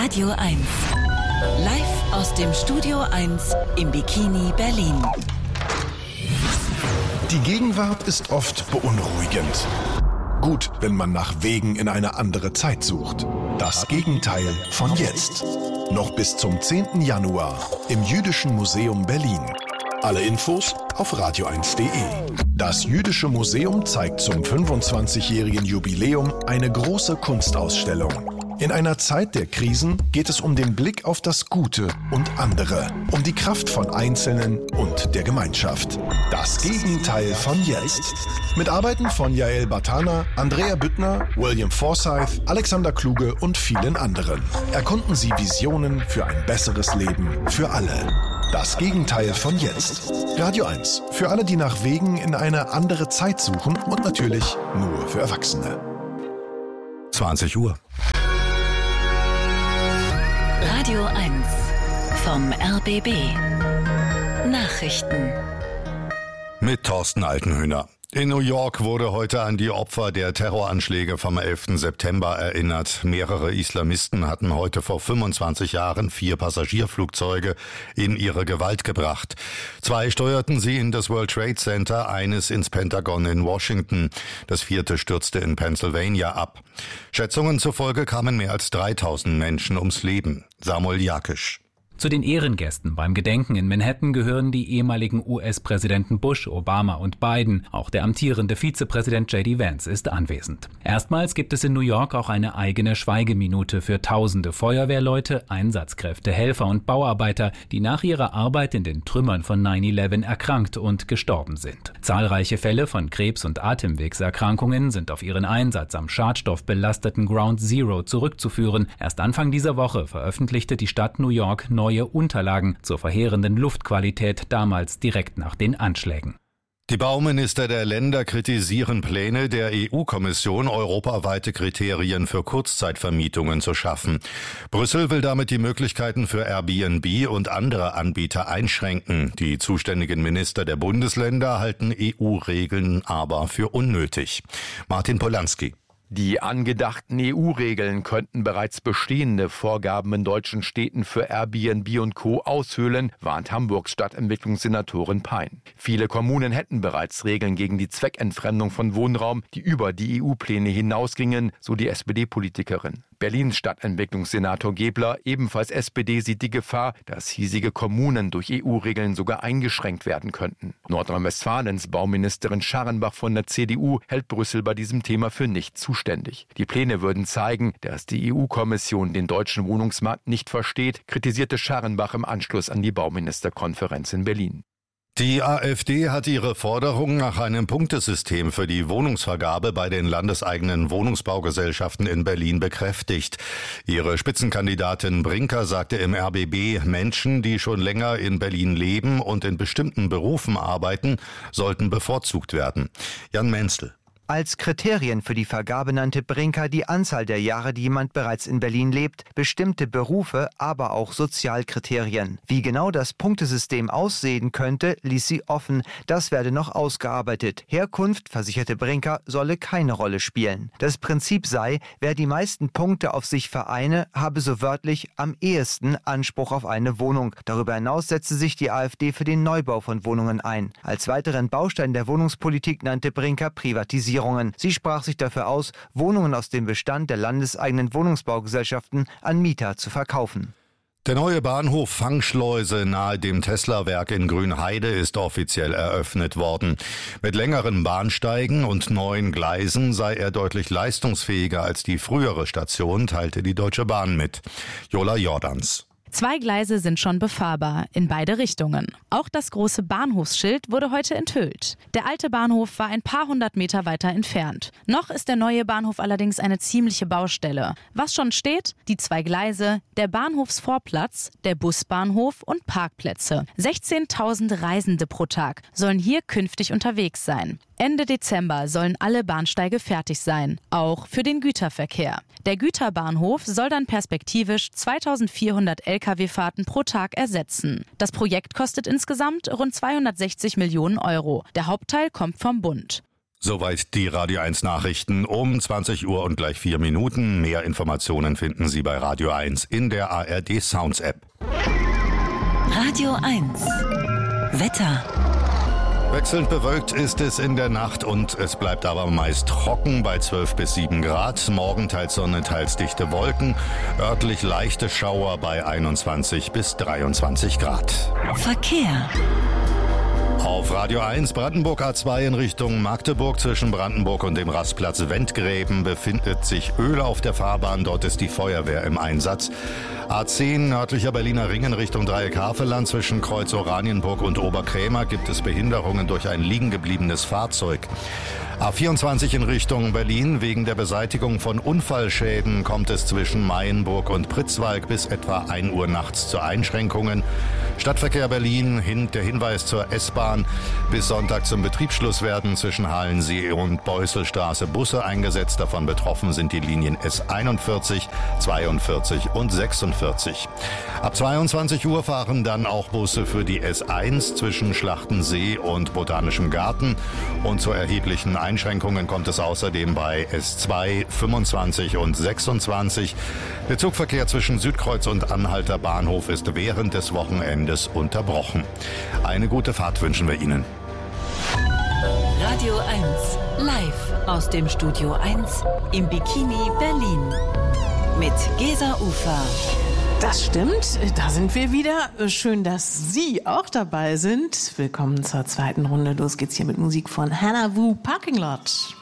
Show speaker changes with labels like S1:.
S1: Radio 1. Live aus dem Studio 1 im Bikini Berlin.
S2: Die Gegenwart ist oft beunruhigend. Gut, wenn man nach Wegen in eine andere Zeit sucht. Das Gegenteil von jetzt. Noch bis zum 10. Januar im Jüdischen Museum Berlin. Alle Infos auf radio1.de. Das Jüdische Museum zeigt zum 25-jährigen Jubiläum eine große Kunstausstellung. In einer Zeit der Krisen geht es um den Blick auf das Gute und andere, um die Kraft von Einzelnen und der Gemeinschaft. Das Gegenteil von jetzt. Mit Arbeiten von Yael Bartana, Andrea Büttner, William Forsythe, Alexander Kluge und vielen anderen. Erkunden Sie Visionen für ein besseres Leben für alle. Das Gegenteil von jetzt. Radio 1. Für alle, die nach Wegen in eine andere Zeit suchen und natürlich nur für Erwachsene.
S3: 20 Uhr.
S1: Radio 1 vom RBB. Nachrichten.
S3: Mit Thorsten Altenhöhner. In New York wurde heute an die Opfer der Terroranschläge vom 11. September erinnert. Mehrere Islamisten hatten heute vor 25 Jahren 4 Passagierflugzeuge in ihre Gewalt gebracht. 2 steuerten sie in das World Trade Center, eines ins Pentagon in Washington. Das 4. stürzte in Pennsylvania ab. Schätzungen zufolge kamen mehr als 3000 Menschen ums Leben. Samuel Jakisch.
S4: Zu den Ehrengästen beim Gedenken in Manhattan gehören die ehemaligen US-Präsidenten Bush, Obama und Biden. Auch der amtierende Vizepräsident J.D. Vance ist anwesend. Erstmals gibt es in New York auch eine eigene Schweigeminute für tausende Feuerwehrleute, Einsatzkräfte, Helfer und Bauarbeiter, die nach ihrer Arbeit in den Trümmern von 9/11 erkrankt und gestorben sind. Zahlreiche Fälle von Krebs- und Atemwegserkrankungen sind auf ihren Einsatz am schadstoffbelasteten Ground Zero zurückzuführen. Erst Anfang dieser Woche veröffentlichte die Stadt New York neue Unterlagen zur verheerenden Luftqualität damals direkt nach den Anschlägen.
S3: Die Bauminister der Länder kritisieren Pläne der EU-Kommission, europaweite Kriterien für Kurzzeitvermietungen zu schaffen. Brüssel will damit die Möglichkeiten für Airbnb und andere Anbieter einschränken. Die zuständigen Minister der Bundesländer halten EU-Regeln aber für unnötig. Martin Polanski.
S5: Die angedachten EU-Regeln könnten bereits bestehende Vorgaben in deutschen Städten für Airbnb und Co. aushöhlen, warnt Hamburgs Stadtentwicklungssenatorin Pein. Viele Kommunen hätten bereits Regeln gegen die Zweckentfremdung von Wohnraum, die über die EU-Pläne hinausgingen, so die SPD-Politikerin. Berlins Stadtentwicklungssenator Gebler, ebenfalls SPD, sieht die Gefahr, dass hiesige Kommunen durch EU-Regeln sogar eingeschränkt werden könnten. Nordrhein-Westfalens Bauministerin Scharrenbach von der CDU hält Brüssel bei diesem Thema für nicht zuständig. Die Pläne würden zeigen, dass die EU-Kommission den deutschen Wohnungsmarkt nicht versteht, kritisierte Scharrenbach im Anschluss an die Bauministerkonferenz in Berlin.
S3: Die AfD hat ihre Forderung nach einem Punktesystem für die Wohnungsvergabe bei den landeseigenen Wohnungsbaugesellschaften in Berlin bekräftigt. Ihre Spitzenkandidatin Brinker sagte im RBB, Menschen, die schon länger in Berlin leben und in bestimmten Berufen arbeiten, sollten bevorzugt werden. Jan Menzel.
S6: Als Kriterien für die Vergabe nannte Brinker die Anzahl der Jahre, die jemand bereits in Berlin lebt, bestimmte Berufe, aber auch Sozialkriterien. Wie genau das Punktesystem aussehen könnte, ließ sie offen. Das werde noch ausgearbeitet. Herkunft, versicherte Brinker, solle keine Rolle spielen. Das Prinzip sei, wer die meisten Punkte auf sich vereine, habe so wörtlich am ehesten Anspruch auf eine Wohnung. Darüber hinaus setzte sich die AfD für den Neubau von Wohnungen ein. Als weiteren Baustein der Wohnungspolitik nannte Brinker Privatisierung. Sie sprach sich dafür aus, Wohnungen aus dem Bestand der landeseigenen Wohnungsbaugesellschaften an Mieter zu verkaufen.
S3: Der neue Bahnhof Fangschleuse nahe dem Tesla-Werk in Grünheide ist offiziell eröffnet worden. Mit längeren Bahnsteigen und neuen Gleisen sei er deutlich leistungsfähiger als die frühere Station, teilte die Deutsche Bahn mit. Jola Jordans.
S7: 2 Gleise sind schon befahrbar, in beide Richtungen. Auch das große Bahnhofsschild wurde heute enthüllt. Der alte Bahnhof war ein paar hundert Meter weiter entfernt. Noch ist der neue Bahnhof allerdings eine ziemliche Baustelle. Was schon steht? Die 2 Gleise, der Bahnhofsvorplatz, der Busbahnhof und Parkplätze. 16.000 Reisende pro Tag sollen hier künftig unterwegs sein. Ende Dezember sollen alle Bahnsteige fertig sein, auch für den Güterverkehr. Der Güterbahnhof soll dann perspektivisch 2400 Lkw-Fahrten pro Tag ersetzen. Das Projekt kostet insgesamt rund 260 Millionen Euro. Der Hauptteil kommt vom Bund.
S3: Soweit die Radio 1 Nachrichten um 20 Uhr und gleich 4 Minuten. Mehr Informationen finden Sie bei Radio 1 in der ARD Sounds App.
S1: Radio 1 Wetter.
S3: Wechselnd bewölkt ist es in der Nacht und es bleibt aber meist trocken bei 12 bis 7 Grad. Morgen teils Sonne, teils dichte Wolken. Örtlich leichte Schauer bei 21 bis 23 Grad.
S1: Verkehr.
S3: Auf Radio 1 Brandenburg A2 in Richtung Magdeburg zwischen Brandenburg und dem Rastplatz Wendgräben befindet sich Öl auf der Fahrbahn. Dort ist die Feuerwehr im Einsatz. A10 nördlicher Berliner Ring in Richtung Dreieck Havelland zwischen Kreuz Oranienburg und Oberkrämer gibt es Behinderungen durch ein liegengebliebenes Fahrzeug. A24 in Richtung Berlin. Wegen der Beseitigung von Unfallschäden kommt es zwischen Mayenburg und Pritzwalk bis etwa 1 Uhr nachts zu Einschränkungen. Stadtverkehr Berlin, der Hinweis zur S-Bahn. Bis Sonntag zum Betriebsschluss werden zwischen Halensee und Beusselstraße Busse eingesetzt. Davon betroffen sind die Linien S41, 42 und 46. Ab 22 Uhr fahren dann auch Busse für die S1 zwischen Schlachtensee und Botanischem Garten. Und zu erheblichen Einschränkungen kommt es außerdem bei S2, 25 und 26. Der Zugverkehr zwischen Südkreuz und Anhalter Bahnhof ist während des Wochenendes unterbrochen. Eine gute Fahrt wünschen wir Ihnen.
S1: Radio 1 live aus dem Studio 1 im Bikini Berlin mit Gesa Ufer.
S8: Das stimmt, da sind wir wieder. Schön, dass Sie auch dabei sind. Willkommen zur zweiten Runde. Los geht's hier mit Musik von Hannah Wu, Parking Lot.